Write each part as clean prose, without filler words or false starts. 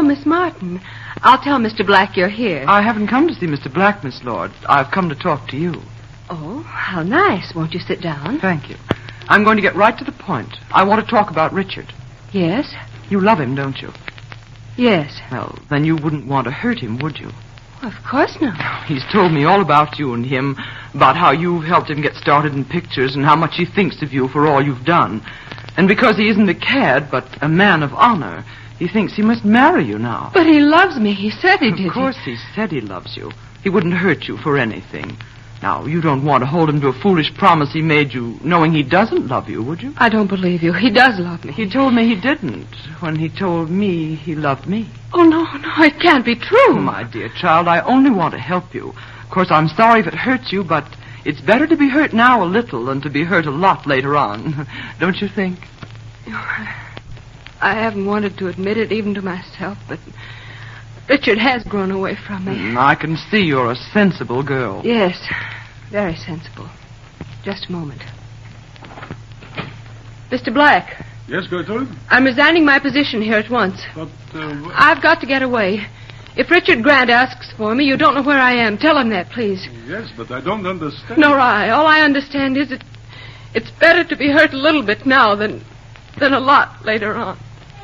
Miss Martin. I'll tell Mr. Black you're here. I haven't come to see Mr. Black, Miss Lord. I've come to talk to you. Oh, how nice. Won't you sit down? Thank you. I'm going to get right to the point. I want to talk about Richard. Yes? You love him, don't you? Yes. Well, then you wouldn't want to hurt him, would you? Of course not. He's told me all about you and him, about how you've helped him get started in pictures and how much he thinks of you for all you've done. And because he isn't a cad, but a man of honor, he thinks he must marry you now. But he loves me. He said he did. Of course he said he loves you. He wouldn't hurt you for anything. Now, you don't want to hold him to a foolish promise he made you, knowing he doesn't love you, would you? I don't believe you. He does love me. He told me he didn't, when he told me he loved me. Oh, no, it can't be true. Oh, my dear child, I only want to help you. Of course, I'm sorry if it hurts you, but it's better to be hurt now a little than to be hurt a lot later on. Don't you think? I haven't wanted to admit it even to myself, but Richard has grown away from me. I can see you're a sensible girl. Yes, very sensible. Just a moment. Mr. Black. Yes, Gertrude? I'm resigning my position here at once. But, I've got to get away. If Richard Grant asks for me, you don't know where I am. Tell him that, please. Yes, but I don't understand. Nor I. All I understand is it's better to be hurt a little bit now than a lot later on.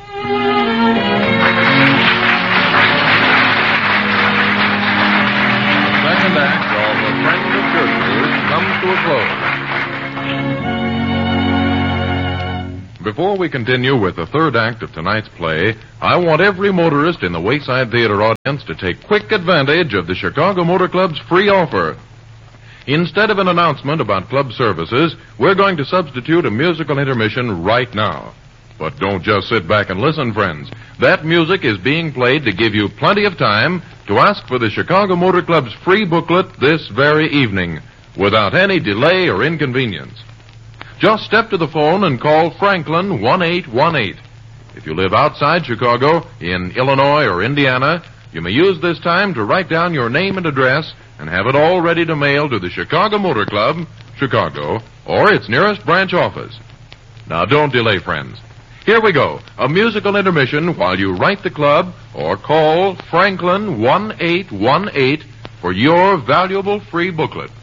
Second act of The Friend of Gertrude comes to a close. Before we continue with the third act of tonight's play, I want every motorist in the Wayside Theater audience to take quick advantage of the Chicago Motor Club's free offer. Instead of an announcement about club services, we're going to substitute a musical intermission right now. But don't just sit back and listen, friends. That music is being played to give you plenty of time to ask for the Chicago Motor Club's free booklet this very evening, without any delay or inconvenience. Just step to the phone and call Franklin 1818. If you live outside Chicago, in Illinois or Indiana, you may use this time to write down your name and address and have it all ready to mail to the Chicago Motor Club, Chicago, or its nearest branch office. Now, don't delay, friends. Here we go, a musical intermission while you write the club or call Franklin 1818 for your valuable free booklet.